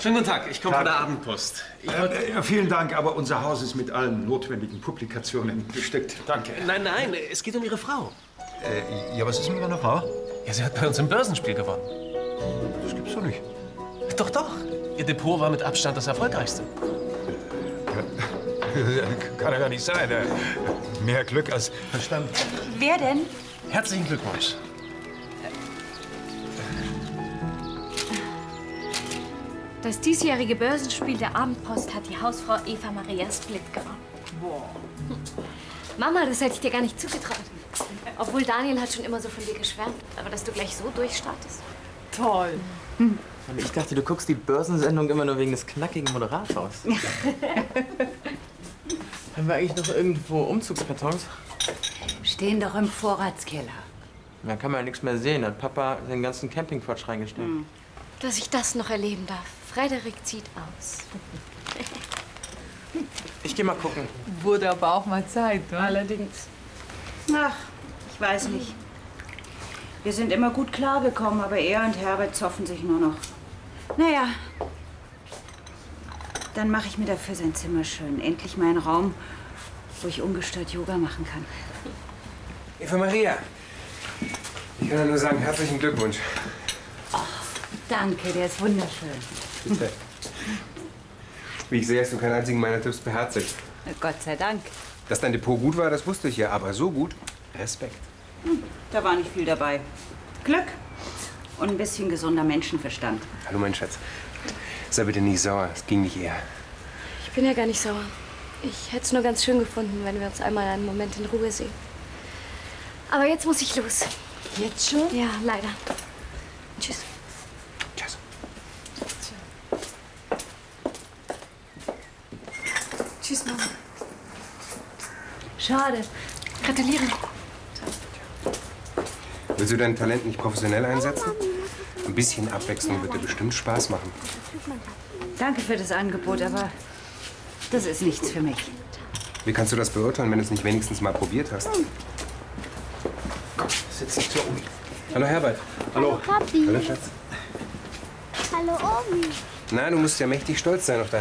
Schönen guten Tag, ich komme von der Abendpost. Vielen Dank, aber unser Haus ist mit allen notwendigen Publikationen bestückt. Danke. Nein, nein, es geht um Ihre Frau. Ja, was ist mit meiner Frau? Ja, sie hat bei uns im Börsenspiel gewonnen. Das gibt's doch nicht. Doch, doch. Ihr Depot war mit Abstand das erfolgreichste. Kann ja gar nicht sein. Mehr Glück als Verstand. Wer denn? Herzlichen Glückwunsch. Das diesjährige Börsenspiel der Abendpost hat die Hausfrau Eva Maria Split gewonnen. Boah. Mama, das hätte ich dir gar nicht zugetraut. Obwohl Daniel hat schon immer so von dir geschwärmt. Aber dass du gleich so durchstartest. Toll. Ich dachte, du guckst die Börsensendung immer nur wegen des knackigen Moderators. Haben wir eigentlich noch irgendwo Umzugskartons? Stehen doch im Vorratskeller. Da kann man ja nichts mehr sehen. Hat Papa den ganzen Campingquatsch reingestellt. Dass ich das noch erleben darf. Frederik zieht aus. Ich geh mal gucken. Wurde aber auch mal Zeit, ne? Allerdings. Ach, ich weiß nicht. Wir sind immer gut klargekommen, aber er und Herbert zoffen sich nur noch. Naja, dann mache ich mir dafür sein Zimmer schön. Endlich mal einen Raum, wo ich ungestört Yoga machen kann. Eva Maria, ich kann ja nur sagen, herzlichen Glückwunsch. Danke, der ist wunderschön. Bitte. Wie ich sehe, hast du keinen einzigen meiner Tipps beherzigt. Gott sei Dank. Dass dein Depot gut war, das wusste ich ja, aber so gut, Respekt. Da war nicht viel dabei. Glück und ein bisschen gesunder Menschenverstand. Hallo, mein Schatz. Sei bitte nicht sauer, es ging nicht eher. Ich bin ja gar nicht sauer. Ich hätte es nur ganz schön gefunden, wenn wir uns einmal einen Moment in Ruhe sehen. Aber jetzt muss ich los. Jetzt schon? Ja, leider. Tschüss. Tschüss. Tschüss, Mama. Schade. Gratuliere. Willst du dein Talent nicht professionell einsetzen? Ein bisschen Abwechslung wird dir bestimmt Spaß machen. Danke für das Angebot, aber das ist nichts für mich. Wie kannst du das beurteilen, wenn du es nicht wenigstens mal probiert hast? Komm, setz dich zur Uni. Hallo, Herbert. Hallo, Papi. Hallo, Schatz. Hallo, Omi. Na, du musst ja mächtig stolz sein auf deine